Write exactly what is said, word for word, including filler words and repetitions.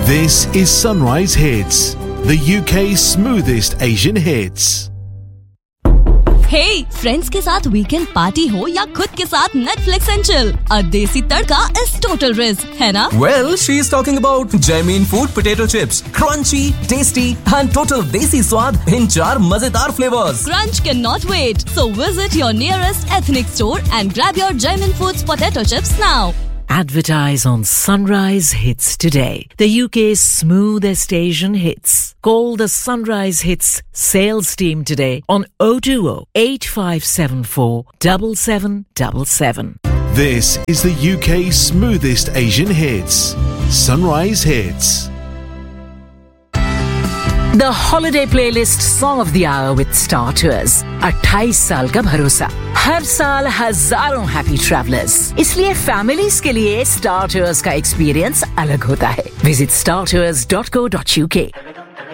This is Sunrise Hits, the U K's smoothest Asian hits. Hey, friends के साथ weekend party हो या खुद के साथ नेटफ्लिक्स एंड चिल, अ देसी तड़का इज टोटल रिस्क, है ना? Well, she is talking about Jamin Food potato chips, crunchy, tasty and total desi स्वाद in चार मजेदार flavors. Crunch cannot wait, so visit your nearest ethnic store and grab your Jamin Foods potato chips now. Advertise on Sunrise Hits today, the U K's smoothest Asian hits. Call the Sunrise Hits sales team today on oh two oh, eight five seven four, seven seven seven seven. This is the U K's smoothest Asian hits. Sunrise Hits. The holiday playlist song of the hour with Star Tours. अट्ठाईस साल का भरोसा, हर साल हजारों happy travellers. इसलिए families के लिए star tours का एक्सपीरियंस अलग होता है. Visit star tours dot co dot UK.